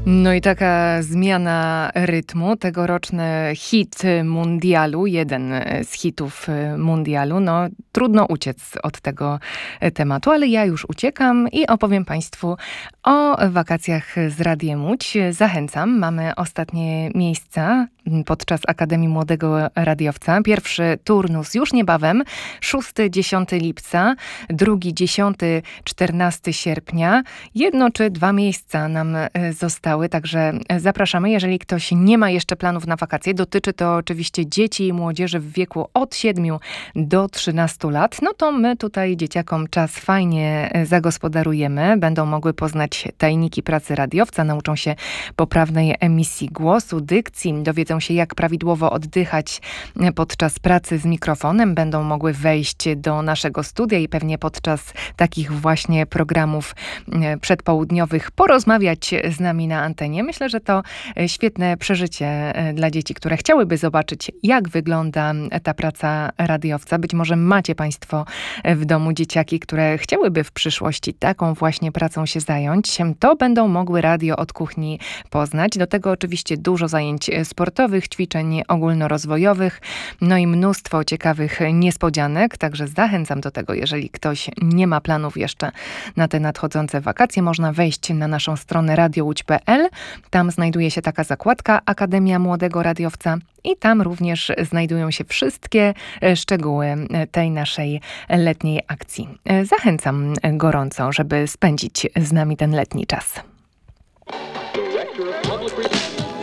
No i taka zmiana rytmu, tegoroczny hit mundialu, jeden z hitów mundialu, no trudno uciec od tego tematu, ale ja już uciekam i opowiem Państwu o wakacjach z Radiem Łódź. Zachęcam, mamy ostatnie miejsca podczas Akademii Młodego Radiowca. Pierwszy turnus już niebawem, 6-10 lipca, drugi 10-14 sierpnia. Jedno czy dwa miejsca nam zostały, także zapraszamy. Jeżeli ktoś nie ma jeszcze planów na wakacje, dotyczy to oczywiście dzieci i młodzieży w wieku od 7 do 13 lat, no to my tutaj dzieciakom czas fajnie zagospodarujemy. Będą mogły poznać tajniki pracy radiowca, nauczą się poprawnej emisji głosu, dykcji, dowiedzą się, jak prawidłowo oddychać podczas pracy z mikrofonem, będą mogły wejść do naszego studia i pewnie podczas takich właśnie programów przedpołudniowych porozmawiać z nami na antenie. Myślę, że to świetne przeżycie dla dzieci, które chciałyby zobaczyć, jak wygląda ta praca radiowca. Być może macie Państwo w domu dzieciaki, które chciałyby w przyszłości taką właśnie pracą się zająć. To będą mogły radio od kuchni poznać. Do tego oczywiście dużo zajęć sportowych, ćwiczeń ogólnorozwojowych, no i mnóstwo ciekawych niespodzianek. Także zachęcam do tego, jeżeli ktoś nie ma planów jeszcze na te nadchodzące wakacje, można wejść na naszą stronę radiołódź.pl. Tam znajduje się taka zakładka Akademia Młodego Radiowca i tam również znajdują się wszystkie szczegóły tej naszej letniej akcji. Zachęcam gorąco, żeby spędzić z nami ten letni czas.